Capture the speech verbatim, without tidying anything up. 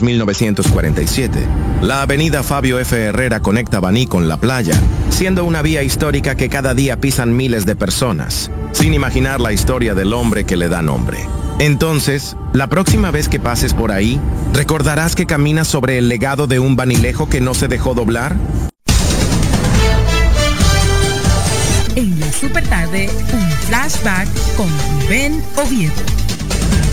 mil novecientos cuarenta y siete. La avenida Fabio F. Herrera conecta Baní con la playa, siendo una vía histórica que cada día pisan miles de personas, sin imaginar la historia del hombre que le da nombre. Entonces, la próxima vez que pases por ahí, ¿recordarás que caminas sobre el legado de un vanilejo que no se dejó doblar? En la super tarde, un flashback con Rubén Oviedo.